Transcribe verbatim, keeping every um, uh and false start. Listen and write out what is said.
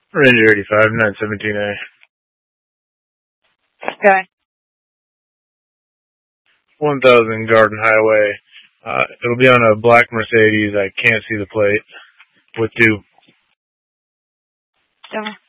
Ranger eighty-five, nine seventeen A. Okay. one thousand Garden Highway. Uh, it'll be on a black Mercedes. I can't see the plate. With two. Okay.